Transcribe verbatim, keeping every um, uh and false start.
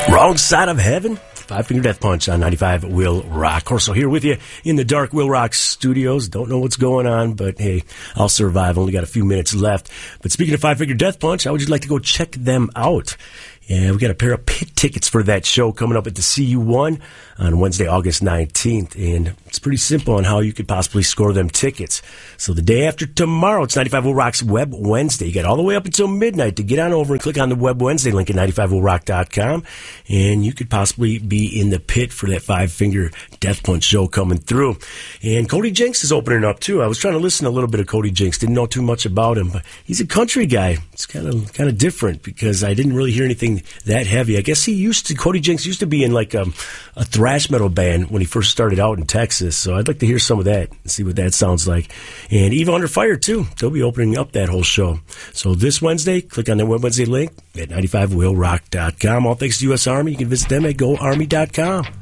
Wrong Side of Heaven, Five Finger Death Punch on ninety-five Will Rock. Corso here with you in the dark Will Rock studios. Don't know what's going on, but hey, I'll survive. Only got a few minutes left. But speaking of Five Finger Death Punch, how would you like to go check them out? Yeah, we got a pair of pit tickets for that show coming up at the C U one on Wednesday, August nineteenth. And it's pretty simple on how you could possibly score them tickets. So the day after tomorrow, it's ninety-five Will Rock's Web Wednesday. You got all the way up until midnight to get on over and click on the Web Wednesday link at ninety-five will rock dot com. And you could possibly be in the pit for that Five Finger Death Punch show coming through. And Cody Jinks is opening up, too. I was trying to listen to a little bit of Cody Jinks. Didn't know too much about him, but he's a country guy. It's kind of kind of different because I didn't really hear anything that heavy. I guess he used to, Cody Jinks used to be in like um, a thrash metal band when he first started out in Texas. So I'd like to hear some of that and see what that sounds like. And Eva Under Fire, too. They'll be opening up that whole show. So this Wednesday, click on the Web Wednesday link at ninety-five will rock dot com. All thanks to U S Army. You can visit them at go army dot com.